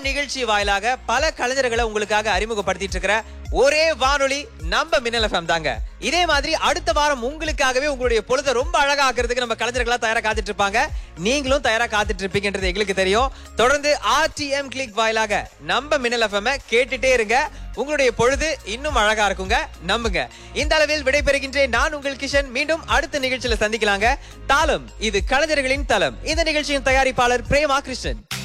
நிகழ்ச்சி வாயிலாக பல கலைஞர்களை உங்களுக்காக அறிமுகப்படுத்திட்டு இருக்கிற ஒரே வானொலி நம்ம மின்னல் எஃப்எம் தாங்க. இதே மாதிரி அடுத்த வாரம் உங்களுக்காகவே உங்களுடைய பொழுதை ரொம்ப அழகா ஆக்குறதுக்கு நம்ம கலைஞர்களா தயாரா காத்துட்டு இருப்பாங்க. நீங்களும் தயாரா காத்துட்டு இருப்பீங்கன்றது எங்களுக்கு தெரியும். தொடர்ந்து ஆர்டிஎம் கிளிக் வாயிலாக நம்ம மின்னல் எஃப்எம் கேட்டுட்டே இருங்க. உங்களுடைய பொழுது இன்னும் அழகா இருக்குங்க, நம்புங்க. இந்த அளவில் விடைபெறுகின்றேன். நான் உங்கள் கிஷன். மீண்டும் அடுத்த நிகழ்ச்சியில சந்திக்கலாங்க. தாளம், இது கலைஞர்களின் தளம். இந்த நிகழ்ச்சியின் தயாரிப்பாளர் பிரேமா கிருஷ்ணன்.